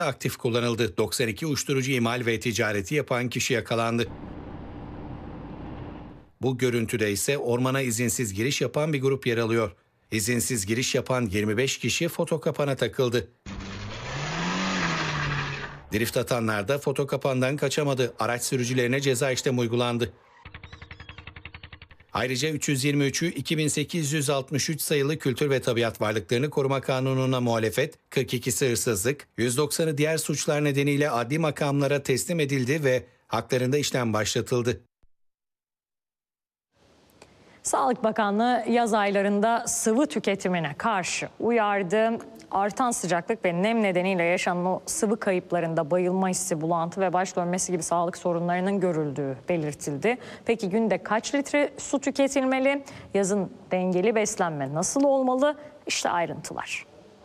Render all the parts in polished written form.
aktif kullanıldı. 92 uyuşturucu imal ve ticareti yapan kişi yakalandı. Bu görüntüde ise ormana izinsiz giriş yapan bir grup yer alıyor. İzinsiz giriş yapan 25 kişi foto kapana takıldı. Drift atanlar da foto kapandan kaçamadı. Araç sürücülerine ceza işlemi uygulandı. Ayrıca 323'ü 2863 sayılı Kültür ve Tabiat Varlıklarını Koruma Kanunu'na muhalefet, 42'si hırsızlık, 190'ı diğer suçlar nedeniyle adli makamlara teslim edildi ve haklarında işlem başlatıldı. Sağlık Bakanlığı yaz aylarında sıvı tüketimine karşı uyardı. Artan sıcaklık ve nem nedeniyle yaşanan o sıvı kayıplarında bayılma hissi, bulantı ve baş dönmesi gibi sağlık sorunlarının görüldüğü belirtildi. Peki günde kaç litre su tüketilmeli? Yazın dengeli beslenme nasıl olmalı? İşte ayrıntılar.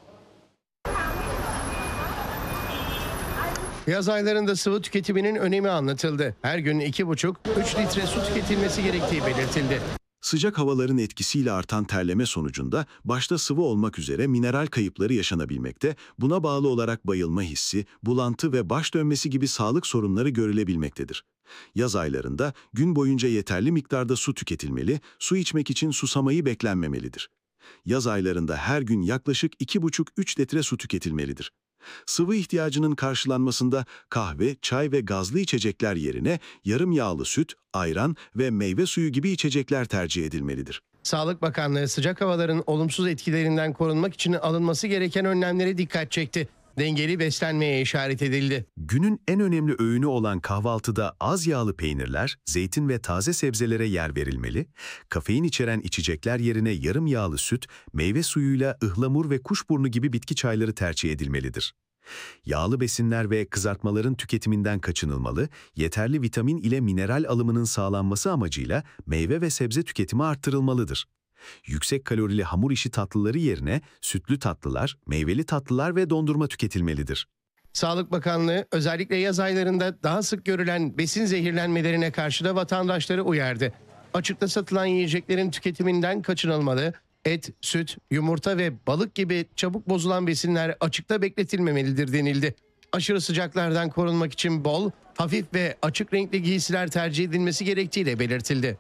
Yaz aylarında sıvı tüketiminin önemi anlatıldı. Her gün 2,5-3 litre su tüketilmesi gerektiği belirtildi. Sıcak havaların etkisiyle artan terleme sonucunda başta sıvı olmak üzere mineral kayıpları yaşanabilmekte, buna bağlı olarak bayılma hissi, bulantı ve baş dönmesi gibi sağlık sorunları görülebilmektedir. Yaz aylarında gün boyunca yeterli miktarda su tüketilmeli, su içmek için susamayı beklenmemelidir. Yaz aylarında her gün yaklaşık 2,5-3 litre su tüketilmelidir. Sıvı ihtiyacının karşılanmasında kahve, çay ve gazlı içecekler yerine yarım yağlı süt, ayran ve meyve suyu gibi içecekler tercih edilmelidir. Sağlık Bakanlığı sıcak havaların olumsuz etkilerinden korunmak için alınması gereken önlemlere dikkat çekti. Dengeli beslenmeye işaret edildi. Günün en önemli öğünü olan kahvaltıda az yağlı peynirler, zeytin ve taze sebzelere yer verilmeli, kafein içeren içecekler yerine yarım yağlı süt, meyve suyuyla ıhlamur ve kuşburnu gibi bitki çayları tercih edilmelidir. Yağlı besinler ve kızartmaların tüketiminden kaçınılmalı, yeterli vitamin ile mineral alımının sağlanması amacıyla meyve ve sebze tüketimi arttırılmalıdır. Yüksek kalorili hamur işi tatlıları yerine sütlü tatlılar, meyveli tatlılar ve dondurma tüketilmelidir. Sağlık Bakanlığı özellikle yaz aylarında daha sık görülen besin zehirlenmelerine karşı da vatandaşları uyardı. Açıkta satılan yiyeceklerin tüketiminden kaçınılmalı, et, süt, yumurta ve balık gibi çabuk bozulan besinler açıkta bekletilmemelidir denildi. Aşırı sıcaklardan korunmak için bol, hafif ve açık renkli giysiler tercih edilmesi gerektiği de belirtildi.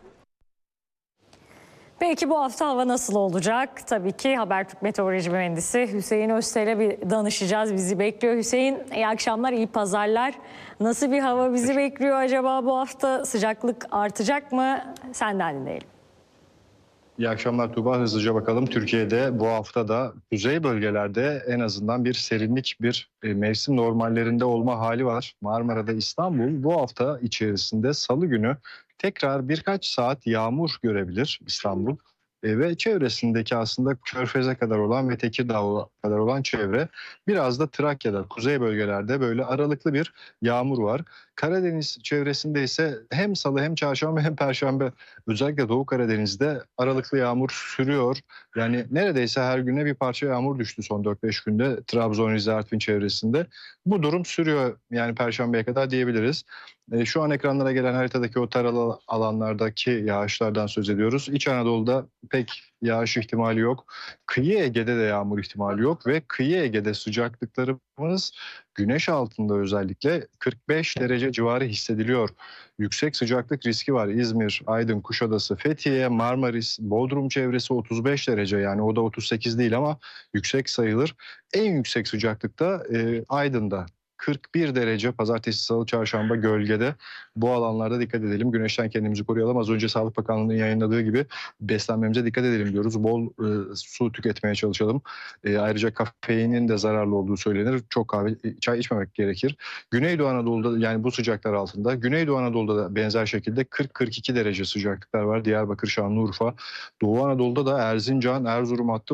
Peki bu hafta hava nasıl olacak? Tabii ki Habertürk Meteoroloji Mühendisi Hüseyin Öztel'e bir danışacağız. Bizi bekliyor. Hüseyin, iyi akşamlar, iyi pazarlar. Nasıl bir hava bizi bekliyor acaba bu hafta? Sıcaklık artacak mı? Senden dinleyelim. İyi akşamlar Tuğba. Hızlıca bakalım. Türkiye'de bu hafta da kuzey bölgelerde en azından bir serinlik, bir mevsim normallerinde olma hali var. Marmara'da, İstanbul bu hafta içerisinde Salı günü tekrar birkaç saat yağmur görebilir İstanbul. Ve çevresindeki aslında Körfez'e kadar olan ve Tekirdağ'a kadar olan çevre, biraz da Trakya'da, kuzey bölgelerde böyle aralıklı bir yağmur var. Karadeniz çevresinde ise hem Salı hem Çarşamba hem Perşembe, özellikle Doğu Karadeniz'de aralıklı yağmur sürüyor. Yani neredeyse her güne bir parça yağmur düştü son 4-5 günde Trabzon, Rize, Artvin çevresinde. Bu durum sürüyor yani Perşembe'ye kadar diyebiliriz. Şu an ekranlara gelen haritadaki o taralı alanlardaki yağışlardan söz ediyoruz. İç Anadolu'da pek yağış ihtimali yok. Kıyı Ege'de de yağmur ihtimali yok ve Kıyı Ege'de sıcaklıklarımız güneş altında özellikle 45 derece civarı hissediliyor. Yüksek sıcaklık riski var. İzmir, Aydın, Kuşadası, Fethiye, Marmaris, Bodrum çevresi 35 derece, yani o da 38 değil ama yüksek sayılır. En yüksek sıcaklıkta Aydın'da. 41 derece pazartesi, salı, çarşamba gölgede. Bu alanlarda dikkat edelim. Güneşten kendimizi koruyalım. Az önce Sağlık Bakanlığı'nın yayınladığı gibi beslenmemize dikkat edelim diyoruz. Bol su tüketmeye çalışalım. Ayrıca kafeinin de zararlı olduğu söylenir. Çok kahve, çay içmemek gerekir. Güneydoğu Anadolu'da, yani bu sıcaklar altında, Güneydoğu Anadolu'da da benzer şekilde 40-42 derece sıcaklıklar var. Diyarbakır, Şanlıurfa. Doğu Anadolu'da da Erzincan, Erzurum hattı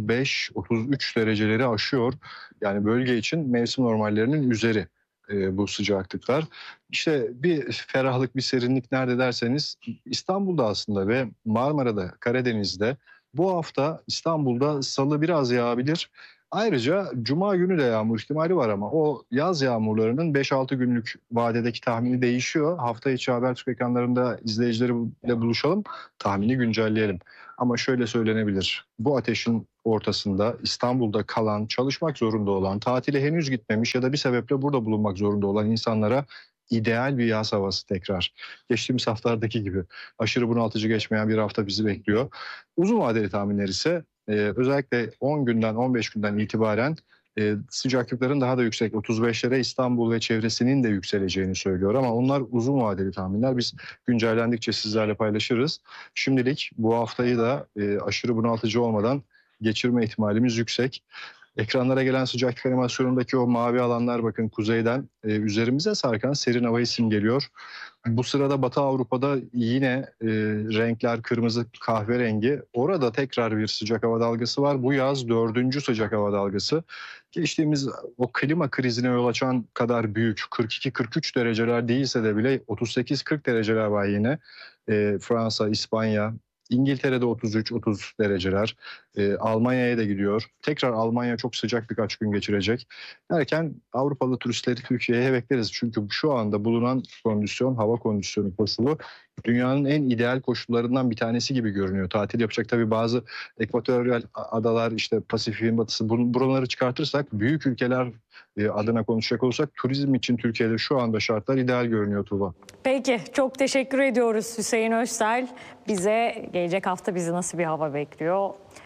35-33 dereceleri aşıyor. Yani bölge için mevsim normallerinin üzeri bu sıcaklıklar. İşte bir ferahlık, bir serinlik nerede derseniz İstanbul'da aslında ve Marmara'da, Karadeniz'de. Bu hafta İstanbul'da Salı biraz yağabilir Ayrıca Cuma günü de yağmur ihtimali var ama o yaz yağmurlarının 5-6 günlük vadedeki tahmini değişiyor. Hafta içi Habertürk ekranlarında izleyicilerimle buluşalım, tahmini güncelleyelim. Ama şöyle söylenebilir, bu ateşin ortasında İstanbul'da kalan, çalışmak zorunda olan, tatile henüz gitmemiş ya da bir sebeple burada bulunmak zorunda olan insanlara ideal bir yaz havası tekrar. Geçtiğimiz haftalardaki gibi aşırı bunaltıcı geçmeyen bir hafta bizi bekliyor. Uzun vadeli tahminler ise özellikle 10 günden 15 günden itibaren sıcaklıkların daha da yüksek 35'lere İstanbul ve çevresinin de yükseleceğini söylüyor. Ama onlar uzun vadeli tahminler. Biz güncellendikçe sizlerle paylaşırız. Şimdilik bu haftayı da aşırı bunaltıcı olmadan geçirme ihtimalimiz yüksek. Ekranlara gelen sıcaklık animasyonundaki o mavi alanlar bakın kuzeyden üzerimize sarkan serin havayı simgeliyor. Bu sırada Batı Avrupa'da yine renkler kırmızı kahverengi. Orada tekrar bir sıcak hava dalgası var. Bu yaz 4. sıcak hava dalgası. Geçtiğimiz o klima krizine yol açan kadar büyük 42-43 dereceler değilse de bile 38-40 dereceler var yine. Fransa, İspanya, İngiltere'de 33-30 dereceler. Almanya'ya da gidiyor. Tekrar Almanya çok sıcak birkaç gün geçirecek. Derken Avrupalı turistleri Türkiye'ye bekleriz. Çünkü şu anda bulunan kondisyon, hava kondisyonu koşulu dünyanın en ideal koşullarından bir tanesi gibi görünüyor. Tatil yapacak tabii bazı ekvatoryal adalar, işte Pasifik'in batısı, buraları çıkartırsak büyük ülkeler adına konuşacak olursak turizm için Türkiye'de şu anda şartlar ideal görünüyor Tuğba. Peki, çok teşekkür ediyoruz Hüseyin Özsel. Bize gelecek hafta bizi nasıl bir hava bekliyor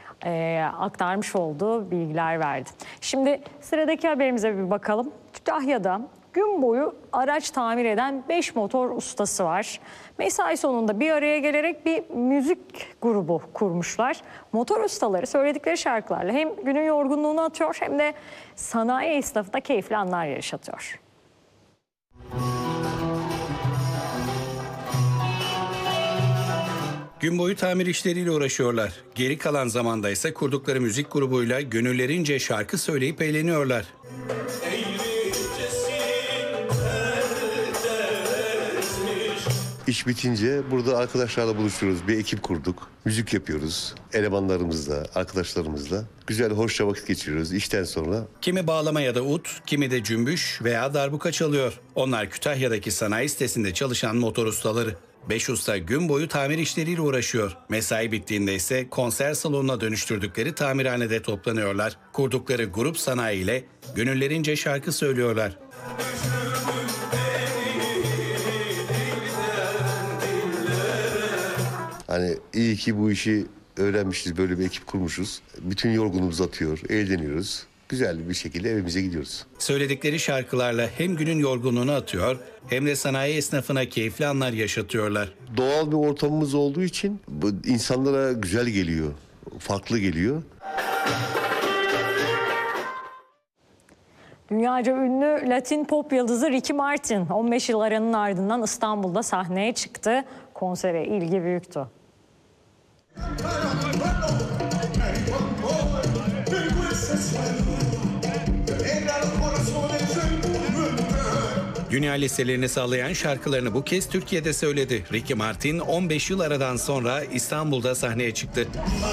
aktarmış olduğu bilgiler verdi. Şimdi sıradaki haberimize bir bakalım. Kütahya'da gün boyu araç tamir eden 5 motor ustası var. Mesai sonunda bir araya gelerek bir müzik grubu kurmuşlar. Motor ustaları söyledikleri şarkılarla hem günün yorgunluğunu atıyor hem de sanayi esnafında keyifli anlar yaşatıyor. Gün boyu tamir işleriyle uğraşıyorlar. Geri kalan zamanda ise kurdukları müzik grubuyla gönüllerince şarkı söyleyip eğleniyorlar. İş bitince burada arkadaşlarla buluşuyoruz. Bir ekip kurduk. Müzik yapıyoruz. Elemanlarımızla, arkadaşlarımızla. Güzel, hoşça vakit geçiriyoruz işten sonra. Kimi bağlama ya da ut, kimi de cümbüş veya darbuka çalıyor. Onlar Kütahya'daki sanayi sitesinde çalışan motor ustaları. 5 usta gün boyu tamir işleriyle uğraşıyor. Mesai bittiğinde ise konser salonuna dönüştürdükleri tamirhanede toplanıyorlar. Kurdukları grup sanayi ile gönüllerince şarkı söylüyorlar. Hani iyi ki bu işi öğrenmişiz, böyle bir ekip kurmuşuz. Bütün yorgunluğumuzu atıyor, eğleniyoruz. Güzel bir şekilde evimize gidiyoruz. Söyledikleri şarkılarla hem günün yorgunluğunu atıyor hem de sanayi esnafına keyifli anlar yaşatıyorlar. Doğal bir ortamımız olduğu için bu insanlara güzel geliyor, farklı geliyor. Dünyaca ünlü Latin pop yıldızı Ricky Martin 15 yıl aranın ardından İstanbul'da sahneye çıktı. Konsere ilgi büyüktü. Dünya listelerini sağlayan şarkılarını bu kez Türkiye'de söyledi. Ricky Martin 15 yıl aradan sonra İstanbul'da sahneye çıktı.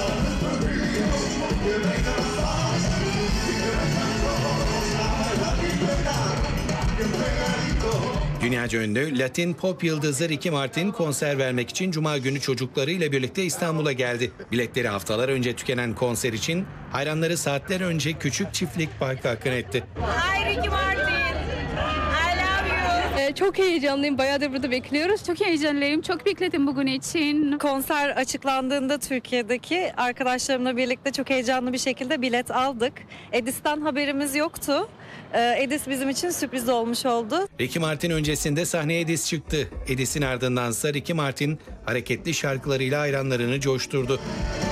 Dünyaca ünlü Latin pop yıldızı Ricky Martin konser vermek için Cuma günü çocuklarıyla birlikte İstanbul'a geldi. Biletleri haftalar önce tükenen konser için hayranları saatler önce Küçük Çiftlik Park'a akın etti. Hi Ricky Martin. I love you. Çok heyecanlıyım. Bayağıdır burada bekliyoruz. Çok heyecanlıyım. Çok bekledim bugün için. Konser açıklandığında Türkiye'deki arkadaşlarımla birlikte çok heyecanlı bir şekilde bilet aldık. Edis'ten haberimiz yoktu. Edis bizim için sürpriz olmuş oldu. Ricky Martin öncesinde sahneye Edis çıktı. Edis'in ardındansa Ricky Martin hareketli şarkılarıyla hayranlarını coşturdu.